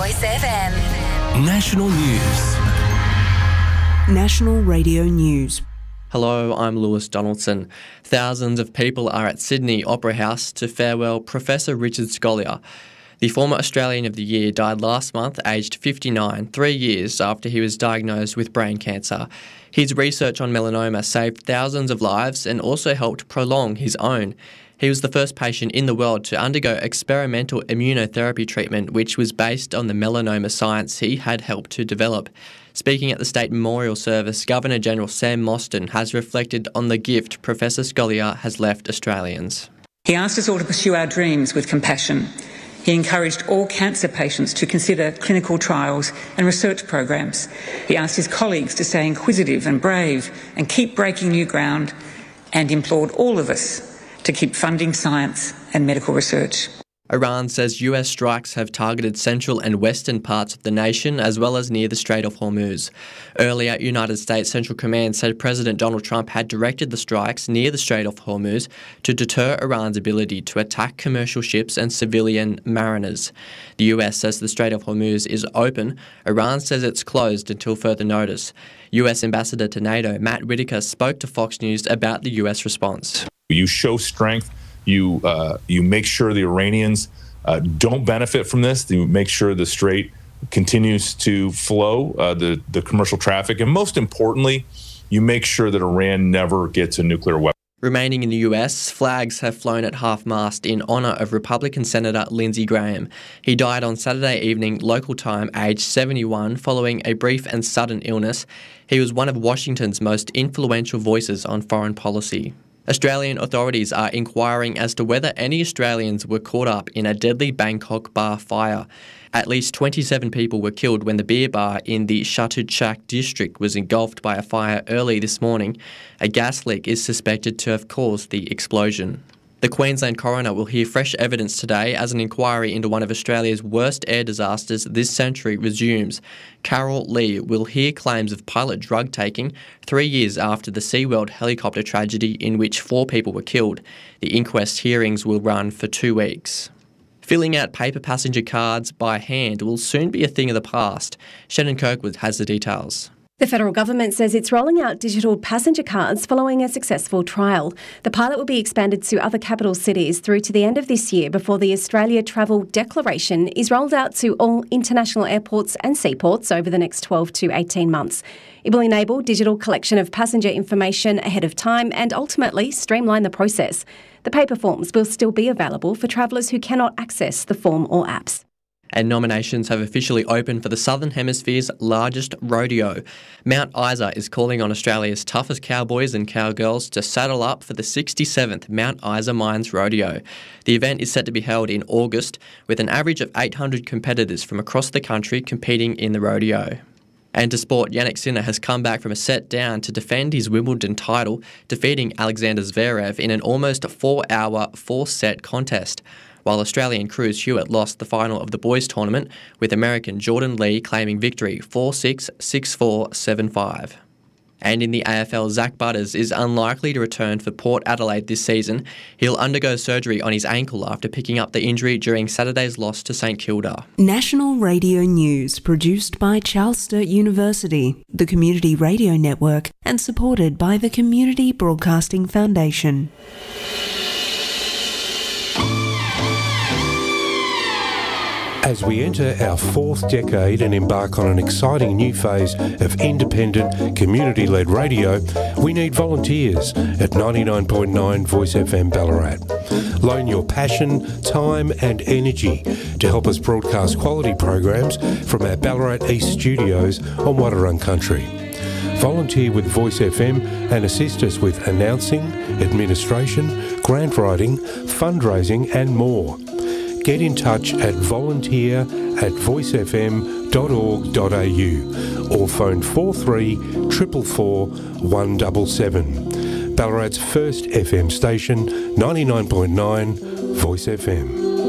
Voice FM. National News. National Radio News. Hello, I'm Lewis Donaldson. Thousands of people are at Sydney Opera House to farewell Professor Richard Scolyer. The former Australian of the Year died last month, aged 59, 3 years after he was diagnosed with brain cancer. His research on melanoma saved thousands of lives and also helped prolong his own. He was the first patient in the world to undergo experimental immunotherapy treatment, which was based on the melanoma science he had helped to develop. Speaking at the State Memorial Service, Governor-General Sam Mostyn has reflected on the gift Professor Scolyer has left Australians. He asked us all to pursue our dreams with compassion. He encouraged all cancer patients to consider clinical trials and research programs. He asked his colleagues to stay inquisitive and brave and keep breaking new ground, and implored all of us to keep funding science and medical research. Iran says US strikes have targeted central and western parts of the nation as well as near the Strait of Hormuz. Earlier, United States Central Command said President Donald Trump had directed the strikes near the Strait of Hormuz to deter Iran's ability to attack commercial ships and civilian mariners. The US says the Strait of Hormuz is open. Iran says it's closed until further notice. US Ambassador to NATO Matt Whitaker spoke to Fox News about the US response. You show strength. You make sure the Iranians don't benefit from this. You make sure the Strait continues to flow, the commercial traffic. And most importantly, you make sure that Iran never gets a nuclear weapon. Remaining in the US, flags have flown at half-mast in honour of Republican Senator Lindsey Graham. He died on Saturday evening, local time, aged 71, following a brief and sudden illness. He was one of Washington's most influential voices on foreign policy. Australian authorities are inquiring as to whether any Australians were caught up in a deadly Bangkok bar fire. At least 27 people were killed when the beer bar in the Chatuchak district was engulfed by a fire early this morning. A gas leak is suspected to have caused the explosion. The Queensland coroner will hear fresh evidence today as an inquiry into one of Australia's worst air disasters this century resumes. Carol Lee will hear claims of pilot drug taking 3 years after the SeaWorld helicopter tragedy in which 4 people were killed. The inquest hearings will run for 2 weeks. Filling out paper passenger cards by hand will soon be a thing of the past. Shannon Kirkwood has the details. The federal government says it's rolling out digital passenger cards following a successful trial. The pilot will be expanded to other capital cities through to the end of this year before the Australia Travel Declaration is rolled out to all international airports and seaports over the next 12 to 18 months. It will enable digital collection of passenger information ahead of time and ultimately streamline the process. The paper forms will still be available for travellers who cannot access the form or apps. And nominations have officially opened for the Southern Hemisphere's largest rodeo. Mount Isa is calling on Australia's toughest cowboys and cowgirls to saddle up for the 67th Mount Isa Mines Rodeo. The event is set to be held in August, with an average of 800 competitors from across the country competing in the rodeo. And to sport, Jannik Sinner has come back from a set down to defend his Wimbledon title, defeating Alexander Zverev in an almost 4-hour, 4-set contest. While Australian Cruz Hewitt lost the final of the boys' tournament, with American Jordan Lee claiming victory 4-6, 6-4, 7-5. And in the AFL, Zach Butters is unlikely to return for Port Adelaide this season. He'll undergo surgery on his ankle after picking up the injury during Saturday's loss to St Kilda. National Radio News, produced by Charles Sturt University, the Community Radio Network, and supported by the Community Broadcasting Foundation. As we enter our 4th decade and embark on an exciting new phase of independent, community-led radio, we need volunteers at 99.9 Voice FM Ballarat. Loan your passion, time and energy to help us broadcast quality programs from our Ballarat East studios on Wadawurrung Country. Volunteer with Voice FM and assist us with announcing, administration, grant writing, fundraising and more. Get in touch at volunteer@voicefm.org.au or phone 43 444 177. Ballarat's first FM station, 99.9 Voice FM.